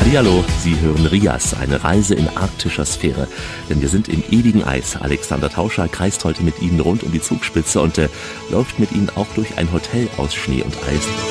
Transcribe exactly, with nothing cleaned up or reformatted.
Hallihallo, Sie hören Rias, eine Reise in arktischer Sphäre. Denn wir sind im ewigen Eis. Alexander Tauscher kreist heute mit Ihnen rund um die Zugspitze und äh, läuft mit Ihnen auch durch ein Hotel aus Schnee und Eis.